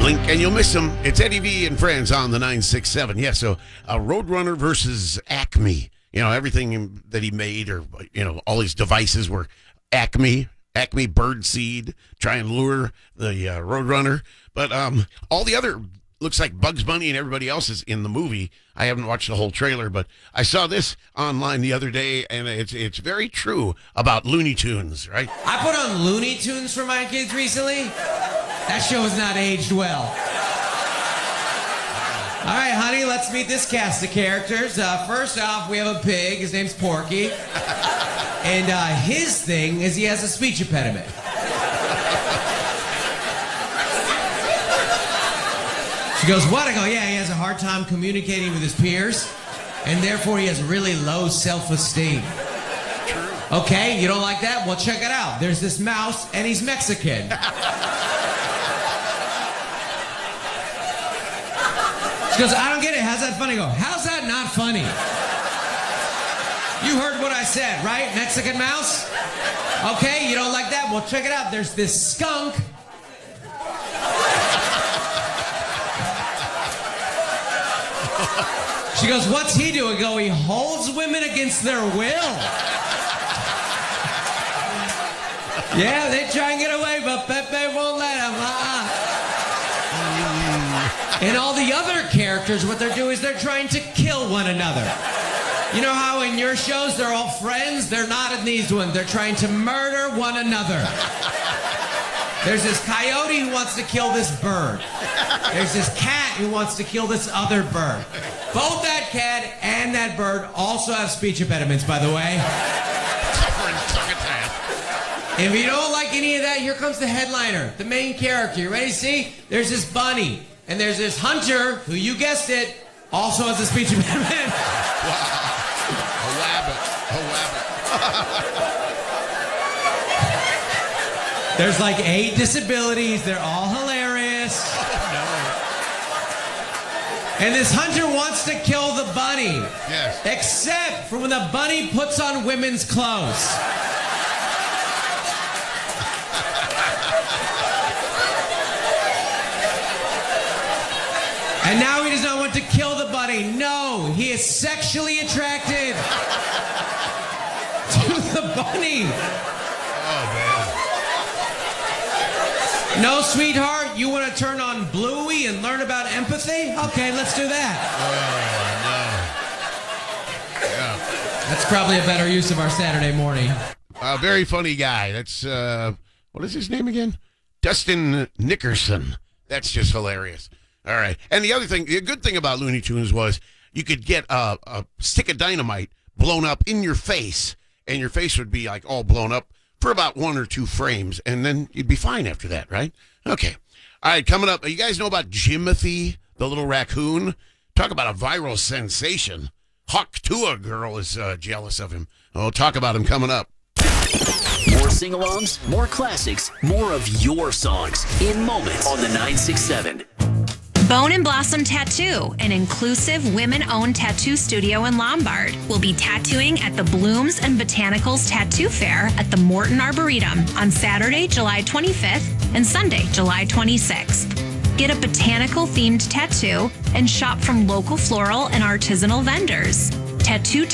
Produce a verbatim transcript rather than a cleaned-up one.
Blink and you'll miss them. It's Eddie V and Friends on the nine six seven. Yeah, so uh, Roadrunner versus Acme. You know, everything that he made, or, you know, all his devices were Acme, Acme Birdseed, try and lure the uh, Roadrunner. But um, all the other, looks like Bugs Bunny and everybody else is in the movie. I haven't watched the whole trailer, but I saw this online the other day, and it's it's very true about Looney Tunes, right? I put on Looney Tunes for my kids recently. That show has not aged well. All right, honey, let's meet this cast of characters. Uh, first off, we have a pig. His name's Porky. And uh, his thing is he has a speech impediment. She goes, what? I go, yeah, he has a hard time communicating with his peers, and therefore he has really low self-esteem. True. Okay, you don't like that? Well, check it out. There's this mouse, and he's Mexican. She goes, I don't get it. How's that funny? I go, how's that not funny? You heard what I said, right? Mexican mouse? Okay, you don't like that? Well, check it out. There's this skunk. She goes, what's he doing? I go, he holds women against their will. Yeah, they try and get away, but Pepe won't let them. Uh-uh. And all the other characters, what they're doing is they're trying to kill one another. You know how in your shows they're all friends? They're not in these ones. They're trying to murder one another. There's this coyote who wants to kill this bird. There's this cat who wants to kill this other bird. Both that cat and that bird also have speech impediments, by the way. If you don't like any of that, here comes the headliner, the main character. You ready to see? There's this bunny, and there's this hunter, who, you guessed it, also has a speech impediment. Wow. A wabbit. A wabbit. There's like eight disabilities. They're all hilarious. Oh, no. And this hunter wants to kill the bunny. Yes. Except for when the bunny puts on women's clothes. And now he does not want to kill the bunny. No, he is sexually attracted to the bunny. Oh, man. No, sweetheart, you want to turn on Bluey and learn about empathy? Okay, let's do that. Oh, no. Yeah. That's probably a better use of our Saturday morning. A very funny guy. That's, uh, what is his name again? Dustin Nickerson. That's just hilarious. All right. And the other thing, the good thing about Looney Tunes was you could get a, a stick of dynamite blown up in your face, and your face would be like all blown up for about one or two frames, and then you'd be fine after that, right? Okay. All right, coming up, you guys know about Jimothy, the little raccoon? Talk about a viral sensation. Hawk Tuah girl is uh, jealous of him. Oh, talk about him coming up. More sing-alongs, more classics, more of your songs in moments on the nine six seven. Bone and Blossom Tattoo, an inclusive women-owned tattoo studio in Lombard, will be tattooing at the Blooms and Botanicals Tattoo Fair at the Morton Arboretum on Saturday, July twenty-fifth and Sunday, July twenty-sixth. Get a botanical-themed tattoo and shop from local floral and artisanal vendors. Tattoo